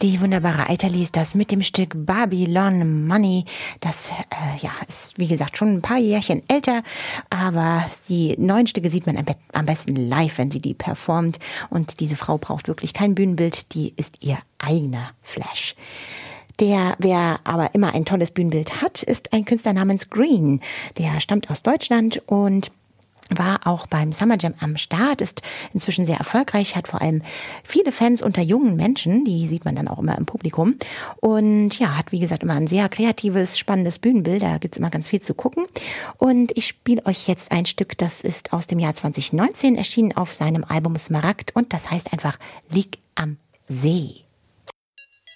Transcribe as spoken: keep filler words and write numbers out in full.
Die wunderbare Eiterli ist das mit dem Stück Babylon Money. Das äh, ja, ist, wie gesagt, schon ein paar Jährchen älter, aber die neuen Stücke sieht man am, be- am besten live, wenn sie die performt. Und diese Frau braucht wirklich kein Bühnenbild, die ist ihr eigener Flash. Der, wer aber immer ein tolles Bühnenbild hat, ist ein Künstler namens Green. Der stammt aus Deutschland und war auch beim Summer Jam am Start, ist inzwischen sehr erfolgreich, hat vor allem viele Fans unter jungen Menschen, die sieht man dann auch immer im Publikum und ja, hat wie gesagt immer ein sehr kreatives, spannendes Bühnenbild, da gibt's immer ganz viel zu gucken und ich spiele euch jetzt ein Stück, das ist aus dem Jahr zwanzig neunzehn erschienen auf seinem Album Smaragd und das heißt einfach Lieg am See.